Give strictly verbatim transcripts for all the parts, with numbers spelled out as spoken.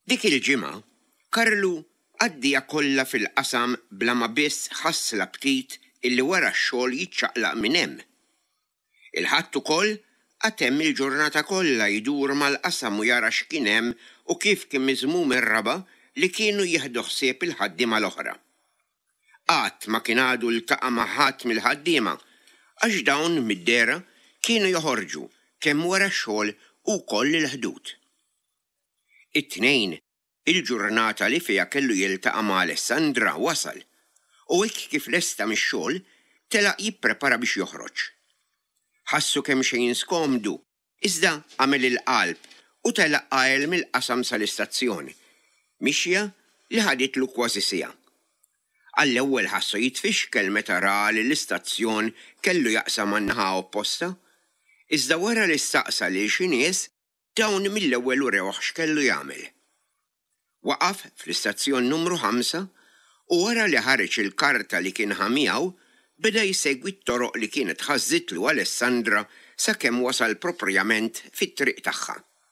Dik il-ġimgħa, Karlu għaddija kollha fil-qasam bla ma biss ħass l-aptit illi wara x-xogħol jiċċaqlaq minn hemm. Il-ħadd ukoll għatemm il-ġurnata kollha jdur mal-qasam u jara x'kien hemm u kif kien miżmum ir-raba li kienu jieħdu ħsieb il-ħaddiema l-oħra. Qatt ma kien għadu ltaqa' ma' ħadd mill-ħaddiema għax dawn mid-dera kienu joħorġu kemm wara x-xogħol u koll il-ħdud. It-tnejn, il-ġurnata li fija kellu jiltaqa' ma' Alessandra wasal u hekk kif lesta mix-xogħol telaq jipprepara biex joħroġ. Ħassu kemm xejn skomdu, iżda għamel il-qalb u telaq qajl mill-qasam sal-istazzjon. Mixja li ħaditlu kważi siegħa. Għall-ewwel ħassu jitfixkel meta ra li l-istazzjon kellu jaqsam man-naħa opposta, iżda wara li staqsa lil xi nies dawn mill-ewwel u rewħ x'kellu jagħmel. Waqaf fl-istazzjon numru ħamsa u wara li ħareġ il-karta li kien ħamiegħu beda jsegwi t-toroq li kienet ħażitlu Alessandra sakemm wasal proprjament fit-triq tagħha.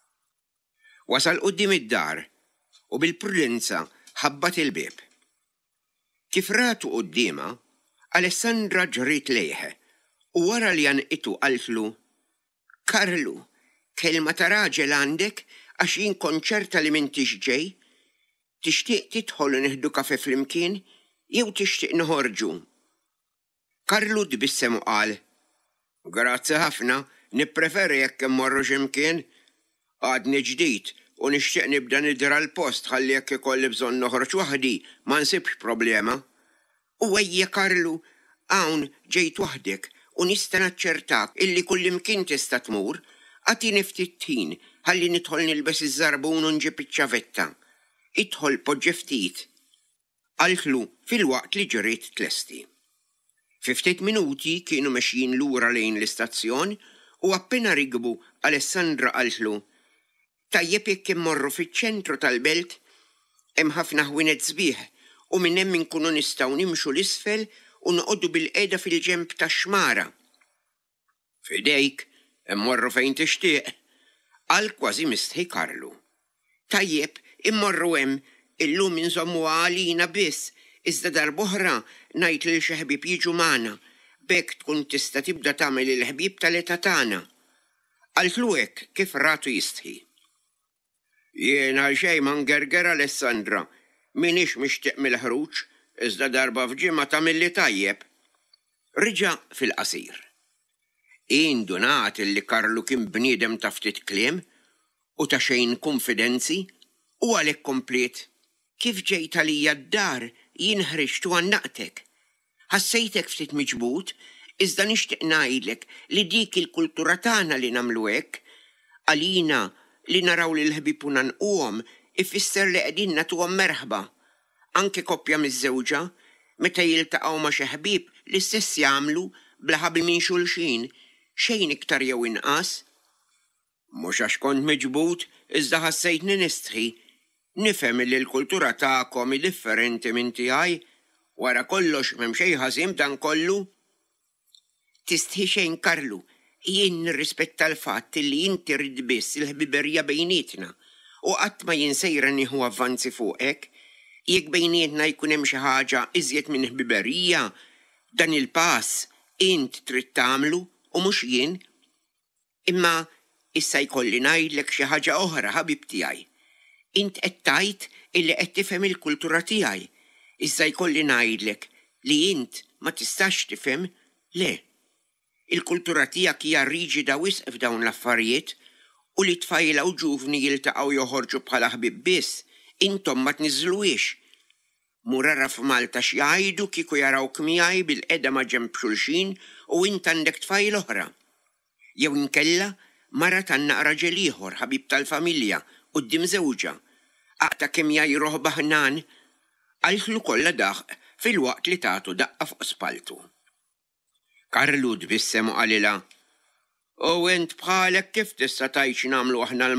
Wasal quddiem id-dar u bil-prudenza ħabbat il-bieb. Kif ratu qudiema, Alessandra ġriet lejh u wara li janqitu qaltlu: Karlu, kelma ta' raġel għandek għax jien konċerta li m'intix ġej? Tixtieq tidħol u nieħdu kafe flimkien jew tixtieq noħorġu? Karlu dbissem u qal: Grazzi ħafna, nippreferi jekk immorru x'imkien. Għadni ġdid u nixtieq nibda nidra l-post ħalli jekk ikolli bżonn noħroġ waħdi ma nsibx problema. U ejja Karlu, hawn ġejt waħdek u nista' naċċertak illi kullimkien tista' tmur, għatini ftit ħin ħalli nidħol nilbes iż-żarbun u nġib iċ-ċavetta. Idħol poġġi ftit. Qaltlu fil-waqt li ġriet tlesti. Fi ftit minuti kienu mexjin lura lejn l-istazzjon u appena rigbu Alessandra qaltlu: Tajjeb jekk immorru fiċ-ċentru tal-belt, hemm ħafna ħwienet sbieħ u minn hemm inkunu nistgħu nimxu l-isfel u noqogħdu bil-qiegħda fil-ġenb tax-xmara. Fidejk, immorru fejn tixtieq, qal kważi mistħi Karlu. Tajjeb, immorru hemm, illum inżommuha għalina biss, iżda darb'oħra ngħid lil xi ħbieb jiġu magħna, b'hekk tkun tista' tibda tagħmel il-ħbieb tal-età tagħna. Qaltlu hekk kif ratu jistħi. Jiena xejn ma ngerger Alessandra, minix mixtieq mill-ħruġ, iżda darba f'ġimgħa tagħmilli tajjeb. Riġa' fil-qasir. Indunat illi Karlu kien bniedem ta' ftit kliem u ta' xejn konfidenzi u għalhekk komplet: Kif ġejt għalija d-dar jien ħriġt u għannaqtek. Ħassejtek ftit miġbud, iżda nixtieq ngħidlek li dik il-kultura tagħna li nagħmlu hekk, għalina li naraw lil ħbieb u nanquhom ifisser li qegħdin nagħtuhom merħba. Anke koppja miż-żewġa meta jiltaqgħu ma' xi ħbieb l-istess jagħmlu bla ħabel minn xulxin, xejn iktar jew inqas. Mhux għax kont miġbud, iżda ħassejtni nistħi. Nifhem li l-kultura tagħkom hi differenti minn tiegħi, wara kollox m'hemm xejn ħażin dan kollu. Tistħi xejn Karlu, jien nirrispetta l-fatt li inti rid biss il-ħbiberija bejnietna u qatt ma jinsejra nieħu avvanzi fuqek. Jekk bejnietna jkun hemm xi ħaġa iżjed minn ħbiberija, dan il-pass int trid tagħmlu u mhux jien. Imma issa jkolli ngħidlek xi ħaġa oħra ħabib tiegħi. Int qed tgħid illi qed tifhem il-kultura tiegħi, iżda jkolli ngħidlek li int ma tistax tifhem le. Il-kultura tiegħek hija riġida wisq f'dawn l-affarijiet u li tfajla u ġuvni jiltaqgħu joħorġu bħala ħbieb biss, intom ma tniżluhiex. Murara f'Malta x'jgħidu kieku jarawk miegħi bil-qiegħda ma' ġenb xulxin u int għandek tfajl oħra. Jew inkella mara tannaq raġel ieħor ħabib tal-familja quddiem żewġa. Aqta kemm jgħiruh baħnan, qaltlu kollha daħq fil-waqt li tagħtu daqqa fuq spaltu. Karlu dbissem u qalilha: U int bħalek kif tista' tgħid x'nagħmlu aħna